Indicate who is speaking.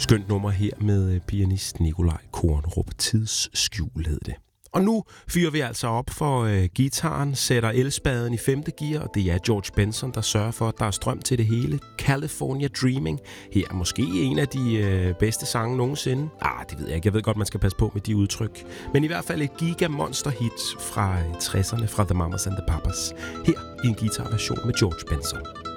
Speaker 1: Skønt nummer her med pianist Nikolaj Kornrup. Tidsskjul hed det. Og nu fyrer vi altså op for guitaren, sætter elspaden i 5. gear, og det er George Benson, der sørger for, at der er strøm til det hele. California Dreaming. Her er måske en af de bedste sange nogensinde. Det ved jeg ikke. Jeg ved godt, man skal passe på med de udtryk. Men i hvert fald et giga-monster-hit fra 60'erne fra The Mamas and the Papas. Her i en guitarversion med George Benson.